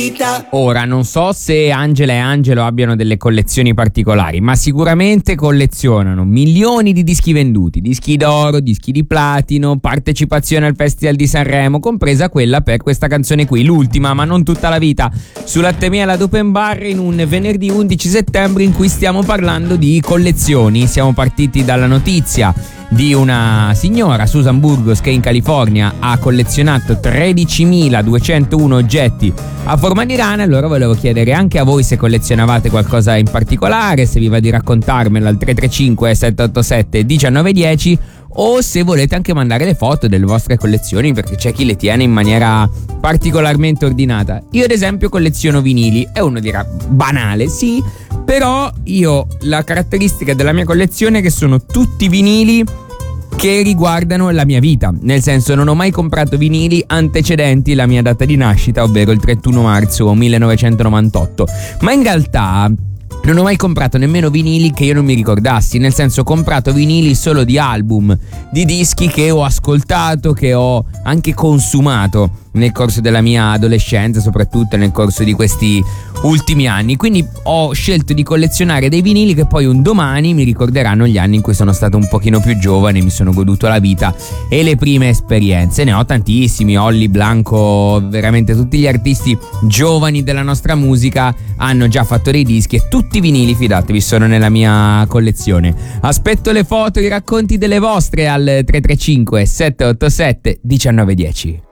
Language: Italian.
vita. Ora, non so se Angela e Angelo abbiano delle collezioni particolari, ma sicuramente collezionano milioni di dischi venduti, dischi d'oro, dischi di platino, partecipazione al Festival di Sanremo, compresa quella per questa canzone qui, l'ultima ma non tutta la vita, su Latte Miele ad Open Bar, in un venerdì 11 settembre in cui stiamo parlando di collezioni. Siamo partiti dalla notizia di una signora, Susan Burgos, che in California ha collezionato 13.201 oggetti a forma di rana. Allora volevo chiedere anche a voi se collezionavate qualcosa in particolare, se vi va di raccontarmelo al 335 787 1910, o se volete anche mandare le foto delle vostre collezioni, perché c'è chi le tiene in maniera particolarmente ordinata. Io ad esempio colleziono vinili, e uno dirà banale, sì, però io la caratteristica della mia collezione è che sono tutti vinili che riguardano la mia vita, nel senso non ho mai comprato vinili antecedenti la mia data di nascita, ovvero il 31 marzo 1998, ma in realtà non ho mai comprato nemmeno vinili che io non mi ricordassi, nel senso ho comprato vinili solo di album, di dischi che ho ascoltato, che ho anche consumato nel corso della mia adolescenza, soprattutto nel corso di questi ultimi anni. Quindi ho scelto di collezionare dei vinili che poi un domani mi ricorderanno gli anni in cui sono stato un pochino più giovane, mi sono goduto la vita e le prime esperienze. Ne ho tantissimi, Olly, Blanco, veramente tutti gli artisti giovani della nostra musica hanno già fatto dei dischi, e tutti i vinili, fidatevi, sono nella mia collezione. Aspetto le foto e i racconti delle vostre al 335 787 1910.